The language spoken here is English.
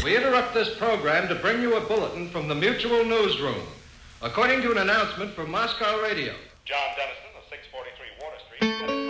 We interrupt this program to bring you a bulletin from the Mutual Newsroom. According to an announcement from Moscow Radio. John Dennison of 643 Water Street.